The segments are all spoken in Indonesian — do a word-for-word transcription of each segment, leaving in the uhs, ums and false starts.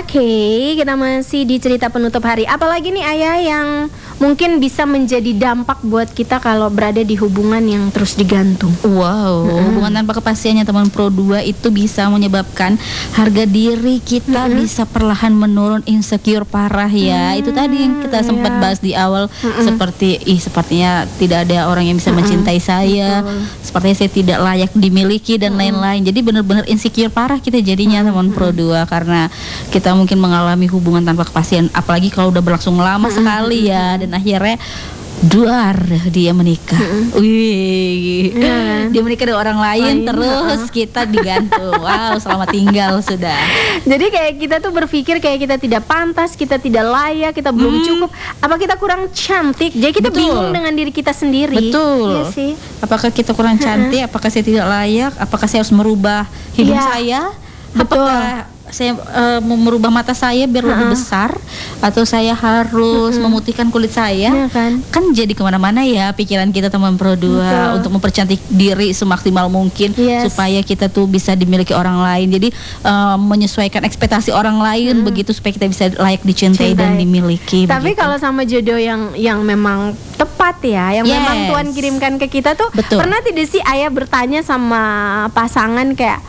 Oke, kita masih di cerita penutup hari. Apalagi nih Ayah yang mungkin bisa menjadi dampak buat kita kalau berada di hubungan yang terus digantung. Wow, mm-hmm. hubungan tanpa kepastiannya teman Pro dua itu bisa menyebabkan harga diri kita mm-hmm. bisa perlahan menurun, insecure parah ya. Mm-hmm. Itu tadi yang kita sempat yeah. bahas di awal, mm-hmm. seperti ih sepertinya tidak ada orang yang bisa mm-hmm. mencintai saya, mm-hmm. sepertinya saya tidak layak dimiliki dan mm-hmm. lain-lain. Jadi benar-benar insecure parah kita jadinya mm-hmm. teman Pro dua, karena kita mungkin mengalami hubungan tanpa kepastian, apalagi kalau udah berlangsung lama mm-hmm. sekali ya, dan akhirnya duar dia menikah, mm-hmm. wih, yeah. dia menikah dengan orang lain, lain terus uh. kita digantung, wow, selamat tinggal sudah. Jadi kayak kita tuh berpikir kayak kita tidak pantas, kita tidak layak, kita belum hmm. cukup, apa kita kurang cantik? Jadi kita Betul. bingung dengan diri kita sendiri. Betul. Iya sih. Apakah kita kurang cantik? Uh-huh. Apakah saya tidak layak? Apakah saya harus merubah hidup yeah. saya? Betul. Apakah saya uh, mau merubah mata saya biar uh-uh. lebih besar, atau saya harus uh-uh. memutihkan kulit saya? Ya, kan? Kan jadi kemana-mana ya pikiran kita teman Pro dua. Betul. Untuk mempercantik diri semaksimal mungkin, yes. supaya kita tuh bisa dimiliki orang lain. Jadi uh, menyesuaikan ekspektasi orang lain, hmm. begitu supaya kita bisa layak dicintai Cintai. dan dimiliki. Tapi begitu. Kalau sama jodoh yang yang memang tepat ya, yang yes. memang Tuhan kirimkan ke kita tuh, Betul. pernah tidak sih Ayah bertanya sama pasangan kayak,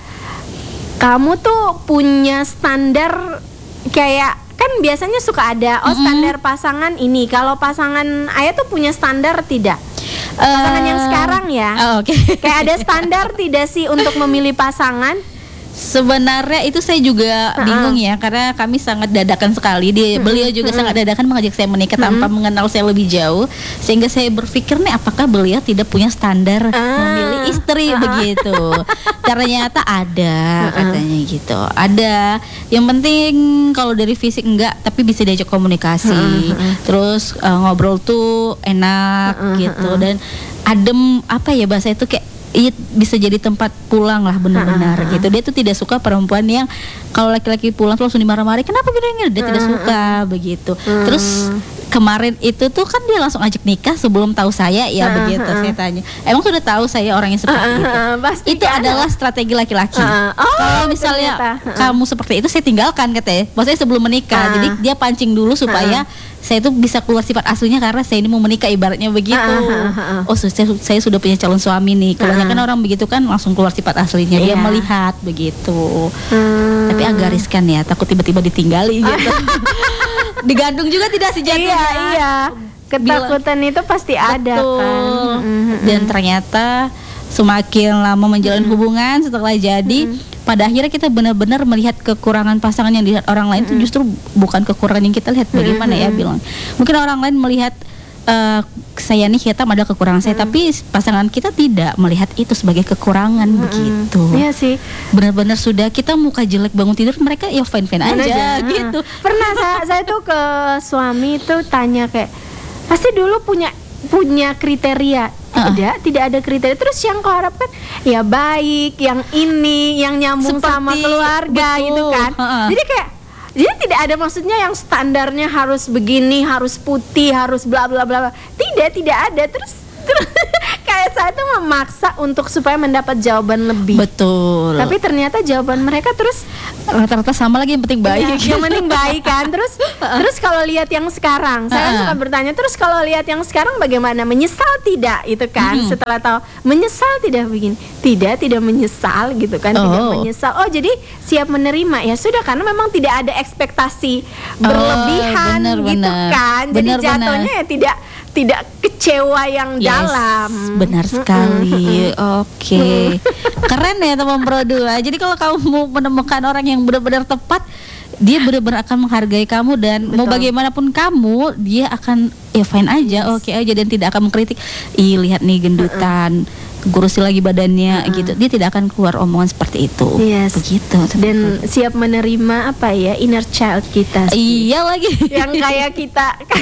kamu tuh punya standar kayak, kan biasanya suka ada oh standar mm-hmm. pasangan ini, kalau pasangan Ayah tuh punya standar tidak? Pasangan uh, yang sekarang ya, oh, okay. kayak ada standar tidak sih untuk memilih pasangan? Sebenarnya itu saya juga uh-uh. bingung ya, karena kami sangat dadakan sekali. Dia, uh-uh. Beliau juga uh-uh. sangat dadakan mengajak saya menikah uh-uh. tanpa mengenal saya lebih jauh, sehingga saya berpikir nih, apakah beliau tidak punya standar uh-uh. memilih istri uh-uh. begitu. Ternyata ada, uh-uh. katanya gitu. Ada. Yang penting kalau dari fisik enggak, tapi bisa diajak komunikasi. Uh-uh. Terus uh, ngobrol tuh enak uh-uh. gitu, dan adem, apa ya bahasa itu, kayak it bisa jadi tempat pulang lah benar-benar uh, uh, uh. gitu. Dia tuh tidak suka perempuan yang kalau laki-laki pulang tuh langsung dimarah-marahin, kenapa gini-gini, dia uh, tidak suka uh, begitu. Uh. Terus kemarin itu tuh kan dia langsung ajak nikah sebelum tahu saya ya, uh, begitu. Uh, saya tanya, emang sudah tahu saya orang yang seperti uh, uh, uh, itu? Itu kan adalah strategi laki-laki. Uh, oh, kalau misalnya uh, kamu seperti itu, saya tinggalkan katanya. Maksudnya sebelum menikah. Uh. Jadi dia pancing dulu supaya uh, saya tuh bisa keluar sifat aslinya, karena saya ini mau menikah ibaratnya begitu. Uh, uh, uh, uh. Oh, saya, saya sudah punya calon suami nih. Kebanyakan uh. orang begitu kan langsung keluar sifat aslinya. Dia yeah. melihat begitu. Hmm. Tapi agak riskan ya, takut tiba-tiba ditinggali gitu. Digantung juga tidak sih jatuhnya. Iya, iya. Ketakutan Bila, itu pasti ada betul. kan. Mm-hmm. Dan ternyata semakin lama menjalin mm-hmm. hubungan setelah jadi, mm-hmm. pada akhirnya kita benar-benar melihat kekurangan pasangan yang dilihat orang lain, itu mm-hmm. justru bukan kekurangan yang kita lihat. Bagaimana mm-hmm. ya bilang? Mungkin orang lain melihat uh, saya nih hitam ada kekurangan saya, mm-hmm. tapi pasangan kita tidak melihat itu sebagai kekurangan, mm-hmm. begitu. Iya sih. Benar-benar sudah kita muka jelek bangun tidur, mereka ya fine-fine aja, aja gitu. Pernah saya saya tuh ke suami tuh tanya kayak, pasti dulu punya punya kriteria. Uh-uh. Tidak, tidak ada kriteria. Terus yang kau harapkan ya baik, yang ini, yang nyambung Seperti, sama keluarga, betul. Gitu kan. Uh-uh. Jadi kayak, jadi tidak ada maksudnya yang standarnya harus begini, harus putih, harus bla bla bla. Tidak, tidak ada. Terus, terus kayak saya tuh memaksa untuk supaya mendapat jawaban lebih. Betul. Tapi ternyata jawaban mereka terus rata-rata sama lagi, yang penting baik. Ya, yang penting baik kan. Terus terus kalau lihat yang sekarang, saya uh-uh. suka bertanya, terus kalau lihat yang sekarang bagaimana? Menyesal tidak? Itu kan hmm. setelah tahu menyesal tidak begini. Tidak, tidak menyesal gitu kan. Oh. Tidak menyesal. Oh, jadi siap menerima. Ya sudah, karena memang tidak ada ekspektasi berlebihan oh, bener, gitu bener. kan. Jadi bener, jatuhnya bener. ya tidak tidak kecewa yang yes, dalam. Benar sekali. Oke. Okay. Keren ya teman Pro dua. Jadi kalau kamu menemukan orang yang benar-benar tepat, dia benar-benar akan menghargai kamu, dan Betul. mau bagaimanapun kamu, dia akan ya fine aja, yes. oke okay aja, dan tidak akan mengkritik. Ih, lihat nih gendutan, kurusi lagi badannya, uh-uh. gitu. Dia tidak akan keluar omongan seperti itu. Yes. Begitu. Dan siap menerima apa ya, inner child kita sih. Iya lagi. Yang kayak kita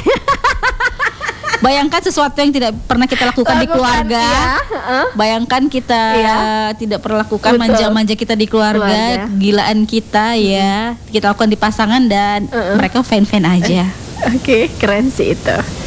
bayangkan sesuatu yang tidak pernah kita lakukan, lakukan di keluarga. Ya, uh. Bayangkan kita ya. tidak pernah lakukan, manja-manja kita di keluarga, keluarga. gilaan kita uh-huh. ya, kita lakukan di pasangan, dan uh-uh. mereka fan-fan aja. Oke, okay, keren sih itu.